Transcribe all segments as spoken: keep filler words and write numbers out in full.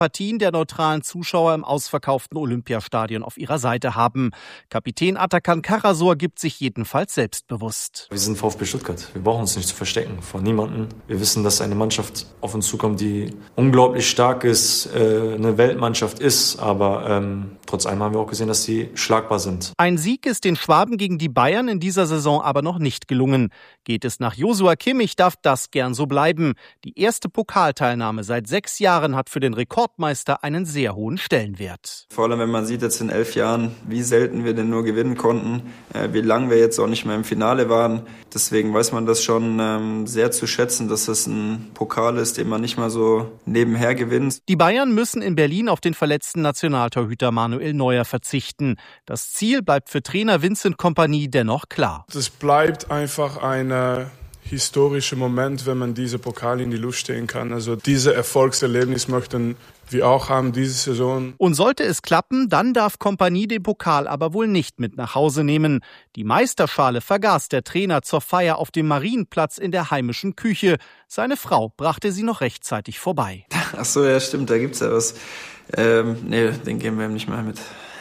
Partien der neutralen Zuschauer im ausverkauften Olympiastadion auf ihrer Seite haben. Kapitän Atakan Karasor gibt sich jedenfalls selbstbewusst. Wir sind VfB Stuttgart. Wir brauchen uns nicht zu verstecken vor niemandem. Wir wissen, dass eine Mannschaft auf uns zukommt, die unglaublich stark ist, äh, eine Weltmannschaft ist. Aber ähm, trotz allem haben wir auch gesehen, dass sie schlagbar sind. Ein Sieg ist den Schwaben gegen die Bayern in dieser Saison aber noch nicht gelungen. Geht es nach Joshua Kimmich, darf das gern so bleiben. Die erste Pokalteilnahme seit sechs Jahren hat für den Rekordmeister einen sehr hohen Stellenwert. Vor allem, wenn man sieht jetzt in elf Jahren, wie selten wir denn nur gewinnen konnten, äh, wie lange wir jetzt auch nicht mehr im Finale waren. Deswegen weiß man das schon ähm, sehr zu schätzen, dass das ein Pokal ist, den man nicht mal so nebenher gewinnt. Die Bayern müssen in Berlin auf den verletzten Nationaltorhüter Manuel Neuer verzichten. Das Ziel bleibt für Trainer Vincent Kompany dennoch klar. Es bleibt einfach ein äh, historischer Moment, wenn man diese Pokal in die Luft stehen kann. Also diese Erfolgserlebnis möchten wir auch haben diese Saison. Und sollte es klappen, dann darf Kompany den Pokal aber wohl nicht mit nach Hause nehmen. Die Meisterschale vergaß der Trainer zur Feier auf dem Marienplatz in der heimischen Küche. Seine Frau brachte sie noch rechtzeitig vorbei. Ach so, ja stimmt, da gibt's ja was. Ähm, nee, den geben wir ihm nicht mehr mit.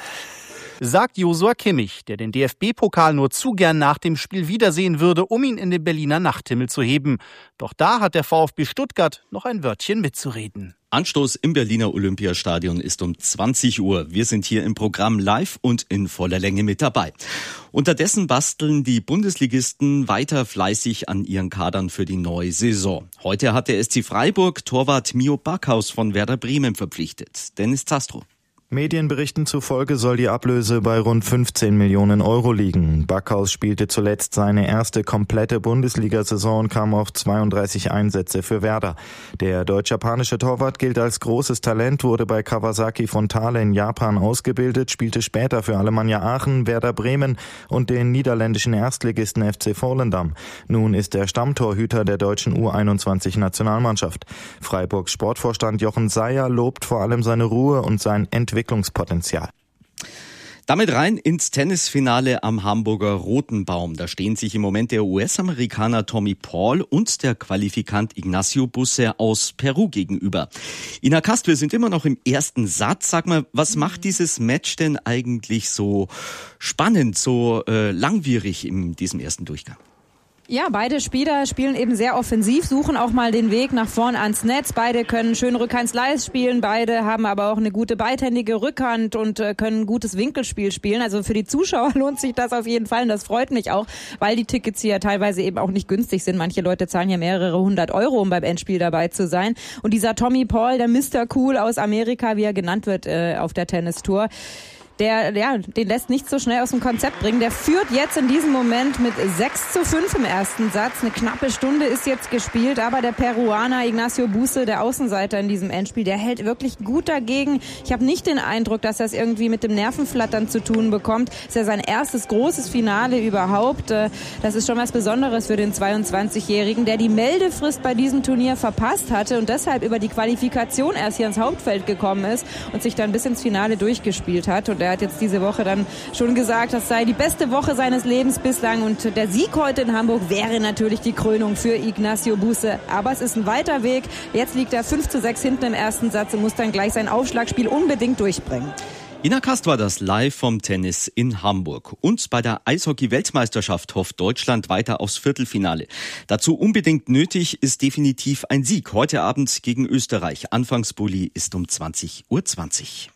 Sagt Joshua Kimmich, der den D F B-Pokal nur zu gern nach dem Spiel wiedersehen würde, um ihn in den Berliner Nachthimmel zu heben. Doch da hat der VfB Stuttgart noch ein Wörtchen mitzureden. Anstoß im Berliner Olympiastadion ist um zwanzig Uhr. Wir sind hier im Programm live und in voller Länge mit dabei. Unterdessen basteln die Bundesligisten weiter fleißig an ihren Kadern für die neue Saison. Heute hat der S C Freiburg Torwart Mio Backhaus von Werder Bremen verpflichtet. Dennis Zastro. Medienberichten zufolge soll die Ablöse bei rund fünfzehn Millionen Euro liegen. Backhaus spielte zuletzt seine erste komplette Bundesliga-Saison und kam auf zweiunddreißig Einsätze für Werder. Der deutsch-japanische Torwart gilt als großes Talent, wurde bei Kawasaki Frontale in Japan ausgebildet, spielte später für Alemannia Aachen, Werder Bremen und den niederländischen Erstligisten F C Volendam. Nun ist er Stammtorhüter der deutschen U einundzwanzig-Nationalmannschaft. Freiburgs Sportvorstand Jochen Seyer lobt vor allem seine Ruhe und sein Entwicklungspotenzial. Damit rein ins Tennisfinale am Hamburger Rotenbaum. Da stehen sich im Moment der U S-Amerikaner Tommy Paul und der Qualifikant Ignacio Busse aus Peru gegenüber. Ina Kast, wir sind immer noch im ersten Satz. Sag mal, was macht dieses Match denn eigentlich so spannend, so äh, langwierig in diesem ersten Durchgang? Ja, beide Spieler spielen eben sehr offensiv, suchen auch mal den Weg nach vorn ans Netz. Beide können schön Rückhand-Slice spielen, beide haben aber auch eine gute beidhändige Rückhand und äh, können ein gutes Winkelspiel spielen. Also für die Zuschauer lohnt sich das auf jeden Fall und das freut mich auch, weil die Tickets hier teilweise eben auch nicht günstig sind. Manche Leute zahlen ja mehrere hundert Euro, um beim Endspiel dabei zu sein. Und dieser Tommy Paul, der Mister Cool aus Amerika, wie er genannt wird äh, auf der Tennistour, Der, ja, den lässt nicht so schnell aus dem Konzept bringen. Der führt jetzt in diesem Moment mit sechs zu fünf im ersten Satz. Eine knappe Stunde ist jetzt gespielt, aber der Peruaner Ignacio Busse, der Außenseiter in diesem Endspiel, der hält wirklich gut dagegen. Ich habe nicht den Eindruck, dass er es irgendwie mit dem Nervenflattern zu tun bekommt. Das ist ja sein erstes großes Finale überhaupt. Das ist schon was Besonderes für den zweiundzwanzigjährigen, der die Meldefrist bei diesem Turnier verpasst hatte und deshalb über die Qualifikation erst hier ins Hauptfeld gekommen ist und sich dann bis ins Finale durchgespielt hat. Und er hat jetzt diese Woche dann schon gesagt, das sei die beste Woche seines Lebens bislang und der Sieg heute in Hamburg wäre natürlich die Krönung für Ignacio Busse. Aber es ist ein weiter Weg. Jetzt liegt er fünf zu sechs hinten im ersten Satz und muss dann gleich sein Aufschlagspiel unbedingt durchbringen. Ina Kast war das live vom Tennis in Hamburg. Und bei der Eishockey-Weltmeisterschaft hofft Deutschland weiter aufs Viertelfinale. Dazu unbedingt nötig ist definitiv ein Sieg. Heute Abend gegen Österreich. Anfangsbully ist um zwanzig Uhr zwanzig.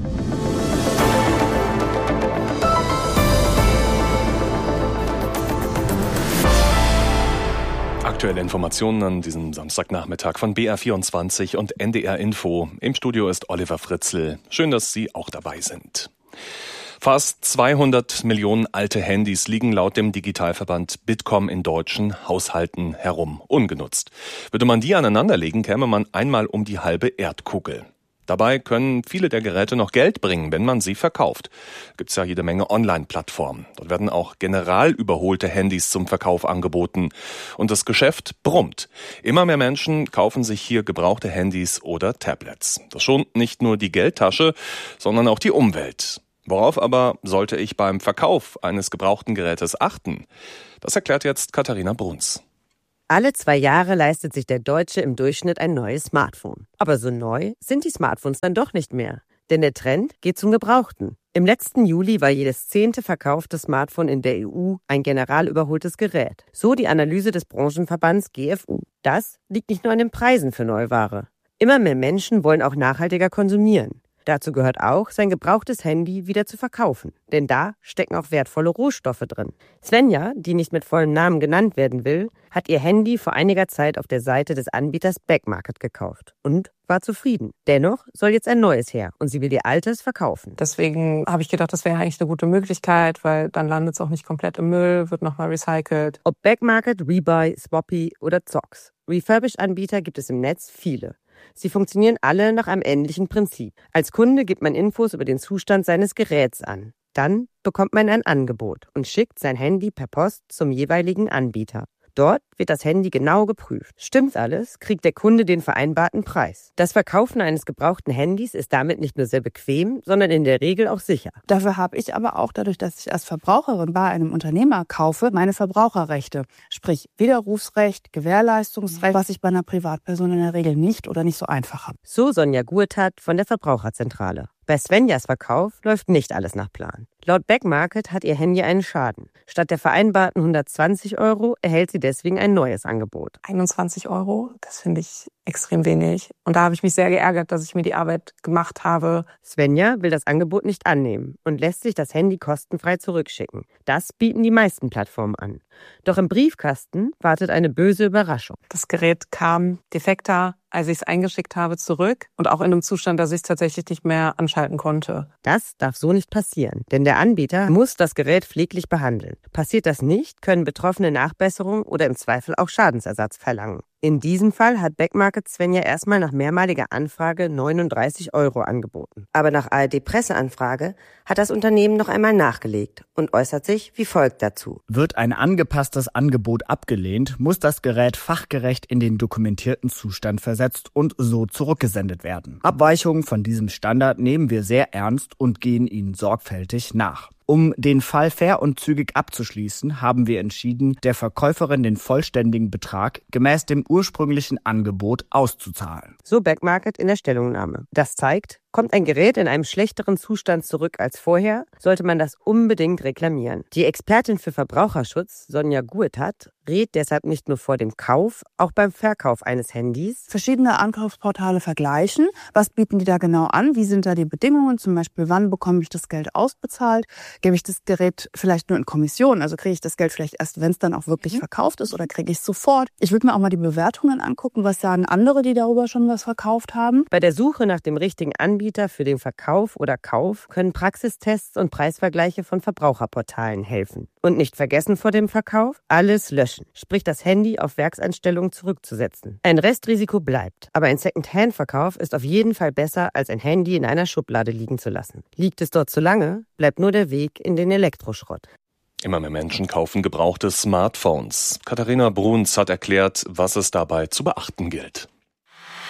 Aktuelle Informationen an diesem Samstagnachmittag von B R vierundzwanzig und N D R Info. Im Studio ist Oliver Fritzl. Schön, dass Sie auch dabei sind. Fast zweihundert Millionen alte Handys liegen laut dem Digitalverband Bitkom in deutschen Haushalten herum, ungenutzt. Würde man die aneinanderlegen, käme man einmal um die halbe Erdkugel. Dabei können viele der Geräte noch Geld bringen, wenn man sie verkauft. Gibt's ja jede Menge Online-Plattformen. Dort werden auch general überholte Handys zum Verkauf angeboten. Und das Geschäft brummt. Immer mehr Menschen kaufen sich hier gebrauchte Handys oder Tablets. Das schont nicht nur die Geldtasche, sondern auch die Umwelt. Worauf aber sollte ich beim Verkauf eines gebrauchten Gerätes achten? Das erklärt jetzt Katharina Bruns. Alle zwei Jahre leistet sich der Deutsche im Durchschnitt ein neues Smartphone. Aber so neu sind die Smartphones dann doch nicht mehr. Denn der Trend geht zum Gebrauchten. Im letzten Juli war jedes zehnte verkaufte Smartphone in der E U ein general überholtes Gerät. So die Analyse des Branchenverbands G F U. Das liegt nicht nur an den Preisen für Neuware. Immer mehr Menschen wollen auch nachhaltiger konsumieren. Dazu gehört auch, sein gebrauchtes Handy wieder zu verkaufen. Denn da stecken auch wertvolle Rohstoffe drin. Svenja, die nicht mit vollem Namen genannt werden will, hat ihr Handy vor einiger Zeit auf der Seite des Anbieters Backmarket gekauft und war zufrieden. Dennoch soll jetzt ein neues her und sie will ihr altes verkaufen. Deswegen habe ich gedacht, das wäre eigentlich eine gute Möglichkeit, weil dann landet es auch nicht komplett im Müll, wird nochmal recycelt. Ob Backmarket, Rebuy, Swappy oder Zox. Refurbished-Anbieter gibt es im Netz viele. Sie funktionieren alle nach einem ähnlichen Prinzip. Als Kunde gibt man Infos über den Zustand seines Geräts an. Dann bekommt man ein Angebot und schickt sein Handy per Post zum jeweiligen Anbieter. Dort wird das Handy genau geprüft. Stimmt alles, kriegt der Kunde den vereinbarten Preis. Das Verkaufen eines gebrauchten Handys ist damit nicht nur sehr bequem, sondern in der Regel auch sicher. Dafür habe ich aber auch, dadurch, dass ich als Verbraucherin bei einem Unternehmer kaufe, meine Verbraucherrechte. Sprich Widerrufsrecht, Gewährleistungsrecht, was ich bei einer Privatperson in der Regel nicht oder nicht so einfach habe. So Sonja Gurtat von der Verbraucherzentrale. Bei Svenjas Verkauf läuft nicht alles nach Plan. Laut Backmarket hat ihr Handy einen Schaden. Statt der vereinbarten hundertzwanzig Euro erhält sie deswegen ein neues Angebot. einundzwanzig Euro, das finde ich extrem wenig. Und da habe ich mich sehr geärgert, dass ich mir die Arbeit gemacht habe. Svenja will das Angebot nicht annehmen und lässt sich das Handy kostenfrei zurückschicken. Das bieten die meisten Plattformen an. Doch im Briefkasten wartet eine böse Überraschung. Das Gerät kam defekter, als ich es eingeschickt habe, zurück und auch in einem Zustand, dass ich es tatsächlich nicht mehr anschalten konnte. Das darf so nicht passieren, denn der Anbieter muss das Gerät pfleglich behandeln. Passiert das nicht, können Betroffene Nachbesserung oder im Zweifel auch Schadensersatz verlangen. In diesem Fall hat Backmarket Svenja erstmal nach mehrmaliger Anfrage neununddreißig Euro angeboten. Aber nach A R D-Presseanfrage hat das Unternehmen noch einmal nachgelegt und äußert sich wie folgt dazu. Wird ein angepasstes Angebot abgelehnt, muss das Gerät fachgerecht in den dokumentierten Zustand versetzt und so zurückgesendet werden. Abweichungen von diesem Standard nehmen wir sehr ernst und gehen ihnen sorgfältig nach. Um den Fall fair und zügig abzuschließen, haben wir entschieden, der Verkäuferin den vollständigen Betrag gemäß dem ursprünglichen Angebot auszuzahlen. So Backmarket in der Stellungnahme. Das zeigt, kommt ein Gerät in einem schlechteren Zustand zurück als vorher, sollte man das unbedingt reklamieren. Die Expertin für Verbraucherschutz, Sonja Gurtat, rät deshalb nicht nur vor dem Kauf, auch beim Verkauf eines Handys. Verschiedene Ankaufsportale vergleichen. Was bieten die da genau an? Wie sind da die Bedingungen? Zum Beispiel, wann bekomme ich das Geld ausbezahlt? Gebe ich das Gerät vielleicht nur in Kommission? Also kriege ich das Geld vielleicht erst, wenn es dann auch wirklich mhm. verkauft ist, oder kriege ich es sofort? Ich würde mir auch mal die Bewertungen angucken. Was sagen andere, die darüber schon was verkauft haben? Bei der Suche nach dem richtigen Anbieter für den Verkauf oder Kauf können Praxistests und Preisvergleiche von Verbraucherportalen helfen. Und nicht vergessen vor dem Verkauf, alles löschen, sprich das Handy auf Werkseinstellungen zurückzusetzen. Ein Restrisiko bleibt, aber ein Second-Hand-Verkauf ist auf jeden Fall besser, als ein Handy in einer Schublade liegen zu lassen. Liegt es dort zu lange, bleibt nur der Weg in den Elektroschrott. Immer mehr Menschen kaufen gebrauchte Smartphones. Katharina Bruns hat erklärt, was es dabei zu beachten gilt.